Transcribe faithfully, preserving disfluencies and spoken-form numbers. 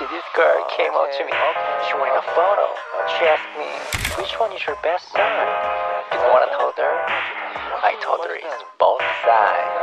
This girl came up to me. She wanted a photo. She asked me, which one is your best side? You know what I told her? I told her it's both sides.